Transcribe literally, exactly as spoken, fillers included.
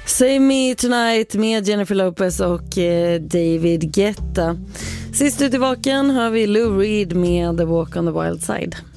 Save Me Tonight med Jennifer Lopez och eh, David Guetta. Sist ut i vaken har vi Lou Reed med The Walk on the Wild Side.